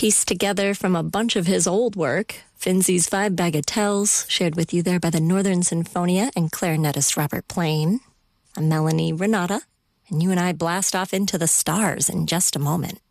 pieced together from a bunch of his old work, Finzi's 5 Bagatelles, shared with you there by the Northern Sinfonia and clarinetist Robert Plain. I'm Melanie Renata, and you and I blast off into the stars in just a moment.